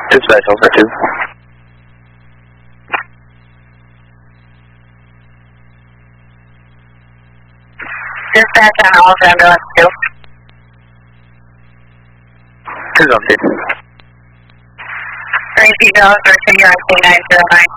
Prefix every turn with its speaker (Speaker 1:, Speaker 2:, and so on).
Speaker 1: Dispatch over 2.
Speaker 2: Dispatch on all ambulance 2.
Speaker 1: 2's on 2.
Speaker 2: 3 females, we're on C909.